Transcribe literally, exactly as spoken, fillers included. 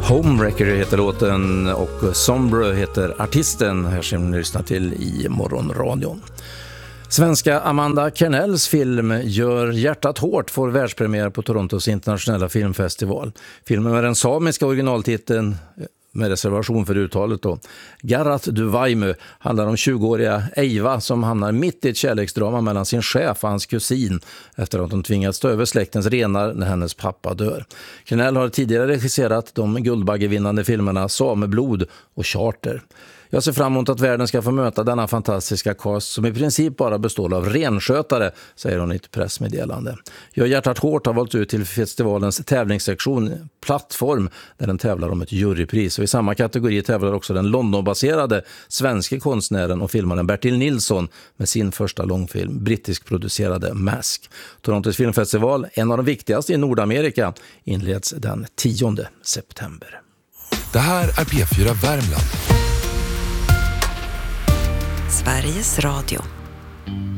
Homewrecker heter låten och Sombre heter artisten här som ni lyssnar till i morgonradion. Svenska Amanda Kernells film Gör hjärtat hårt får världspremiär på Torontos internationella filmfestival. Filmen med den samiska originaltiteln med reservation för uttalet då. Garat Duvaimö handlar om tjugoåriga Eiva som hamnar mitt i ett kärleksdrama mellan sin chef och hans kusin efter att hon tvingats ta över släktens renar när hennes pappa dör. Kernell har tidigare regisserat de guldbaggevinnande filmerna Sameblod och Charter. Jag ser fram emot att världen ska få möta denna fantastiska cast som i princip bara består av renskötare, säger hon i ett pressmeddelande. Gör hjärtat hårt har valt ut till festivalens tävlingssektion Plattform där den tävlar om ett jurypris. Och i samma kategori tävlar också den Londonbaserade svenska konstnären och filmaren Bertil Nilsson med sin första långfilm, brittisk producerade Mask. Torontos filmfestival, en av de viktigaste i Nordamerika, inleds den tionde september. Det här är P fyra Värmland. Sveriges Radio.